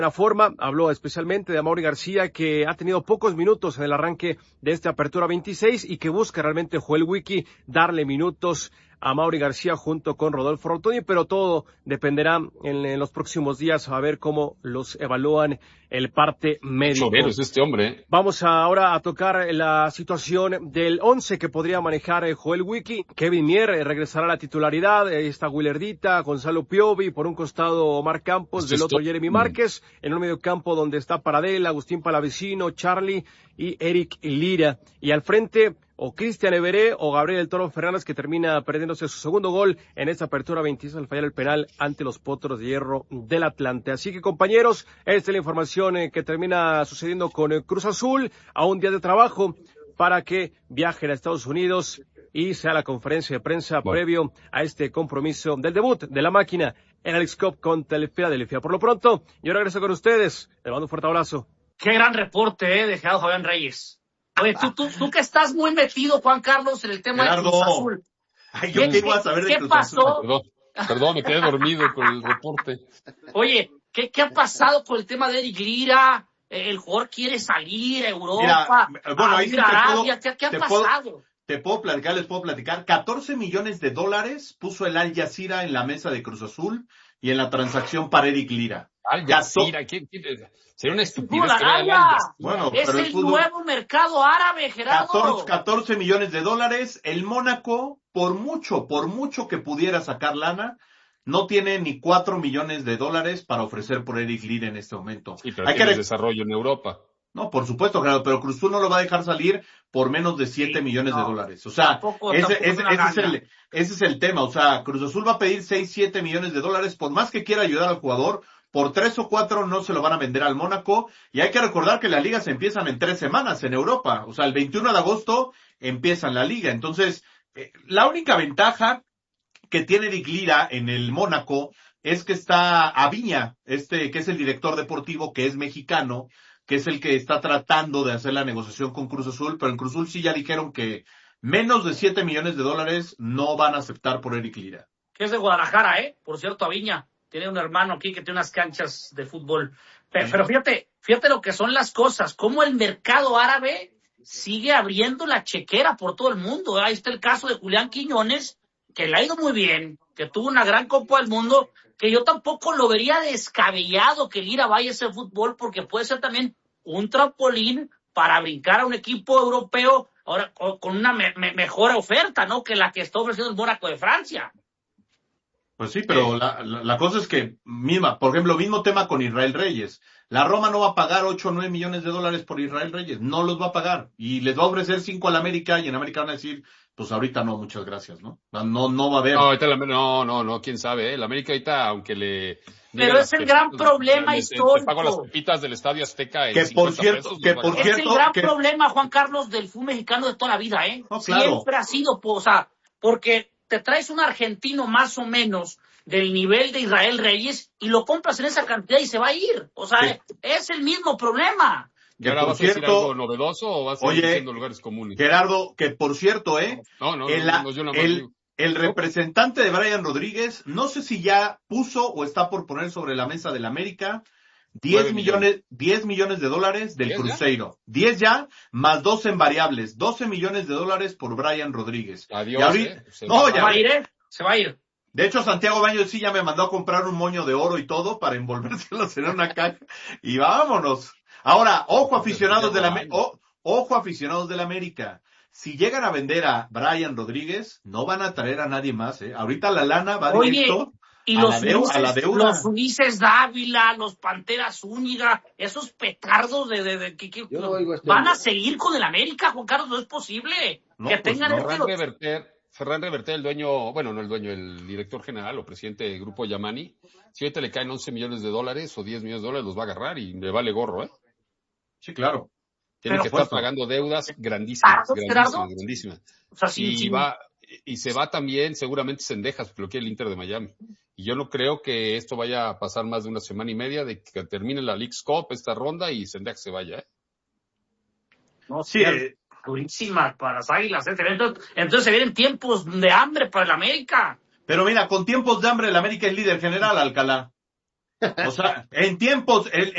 buena forma. Habló especialmente de Amaury García, que ha tenido pocos minutos en el arranque de esta apertura 26 y que busca realmente Joel Wiki darle minutos a Amaury García junto con Rodolfo Rotondi, pero todo dependerá en los próximos días a ver cómo los evalúan el parte médico. Chovero es este hombre, ¿eh? Vamos ahora a tocar la situación del 11 que podría manejar Joel Wiki. Kevin Mier regresará a la titularidad. Está Willardita, Gonzalo Piovi, por un costado Omar Campos, del otro Jeremy Márquez, en un medio campo donde está Paradel, Agustín Palavecino, Charlie y Eric Lira. Y al frente, o Cristian Everé o Gabriel El Toro Fernández, que termina perdiéndose su segundo gol en esta apertura 26 al fallar el penal ante los Potros de Hierro del Atlante. Así que, compañeros, esta es la información que termina sucediendo con Cruz Azul a un día de trabajo para que viajen a Estados Unidos y sea la conferencia de prensa previo a este compromiso del debut de la máquina en el X-Cup contra el Philadelphia. Por lo pronto, yo regreso con ustedes. Les mando un fuerte abrazo. Qué gran reporte, de Gerardo Fabián Reyes. Oye, tú que estás muy metido, Juan Carlos, en el tema de Cruz Azul. Ay, yo qué iba a saber de Cruz pasó? Perdón, me quedé dormido con el reporte. Oye, ¿qué ha pasado con el tema de Eric Lira? El jugador quiere salir a Europa. Mira, bueno, ahí Arabia. ¿Qué ha pasado? Les puedo platicar. $14 millones puso el Al Jazeera en la mesa de Cruz Azul y en la transacción para Eric Lira. Al Jazeera, ¿quién? Sería una estupidez que bueno, es pero el nuevo mercado árabe, Gerardo. $14 millones. El Mónaco, por mucho que pudiera sacar lana, no tiene ni $4 millones para ofrecer por Eric Lira en este momento. Sí, pero hay que desarrollo en Europa. No, por supuesto, claro, pero Cruz Azul no lo va a dejar salir por menos de $7 millones. O sea, ese es el tema. O sea, Cruz Azul va a pedir 6-7 millones por más que quiera ayudar al jugador. Por 3 o 4 no se lo van a vender al Mónaco. Y hay que recordar que las ligas empiezan en 3 semanas en Europa. O sea, el 21 de agosto empiezan la liga. Entonces, la única ventaja que tiene Eric Lira en el Mónaco es que está Aviña, que es el director deportivo, que es mexicano, que es el que está tratando de hacer la negociación con Cruz Azul, pero en Cruz Azul sí ya dijeron que menos de $7 millones no van a aceptar por Eric Lira. Que es de Guadalajara, por cierto, Aviña. Tiene un hermano aquí que tiene unas canchas de fútbol. Pero fíjate lo que son las cosas. Cómo el mercado árabe sigue abriendo la chequera por todo el mundo. Ahí está el caso de Julián Quiñones, que le ha ido muy bien, que tuvo una gran Copa del Mundo, que yo tampoco lo vería descabellado que Lira vaya a ese fútbol, porque puede ser también un trampolín para brincar a un equipo europeo ahora con una mejor oferta, ¿no? Que la que está ofreciendo el Mónaco de Francia. Pues sí, pero la cosa es que, por ejemplo, mismo tema con Israel Reyes. La Roma no va a pagar 8 o 9 millones de dólares por Israel Reyes. No los va a pagar. Y les va a ofrecer 5 al América, y en América van a decir, pues ahorita no, muchas gracias, ¿no? No va a haber. No, quién sabe, El América ahorita, aunque le... Pero es el gran problema histórico. Se pagan las pepitas del Estadio Azteca en que por cierto, es el gran problema, Juan Carlos, del fútbol mexicano de toda la vida, No, claro. Siempre ha sido, porque te traes un argentino más o menos del nivel de Israel Reyes y lo compras en esa cantidad y se va a ir. Es el mismo problema. ¿Y ahora vas a decir algo novedoso o vas a seguir diciendo lugares comunes? Gerardo, que por cierto, el No. representante de Brian Rodríguez, no sé si ya puso o está por poner sobre la mesa del América $10 millones del Cruzeiro. 10 ya, más 2 en variables. $12 millones por Brian Rodríguez. Adiós, se va a ir. De hecho, Santiago Baños sí ya me mandó a comprar un moño de oro y todo para envolvérselos en una caja. Y vámonos. Ahora, ojo aficionados del América. Si llegan a vender a Brian Rodríguez, no van a traer a nadie más, Ahorita la lana va directo a la deuda. Los Ulises Dávila, los Panteras Zúñiga, esos petardos que van a seguir con el América, Juan Carlos, no es posible. Ferran Reverter, el dueño, el director general o presidente del grupo Yamani, si ahorita le caen $11 millones o $10 millones, los va a agarrar y le vale gorro, Sí, claro. Tienen que estar pagando deudas grandísimas. O sea, y se va también, seguramente Cendejas, porque lo quiere el Inter de Miami. Y yo no creo que esto vaya a pasar más de una semana y media de que termine la Leagues Cup, esta ronda, y Cendejas se vaya, No, sí. Durísima para las Águilas, Entonces se vienen tiempos de hambre para el América. Pero mira, con tiempos de hambre el América es líder general, Alcalá. O sea, en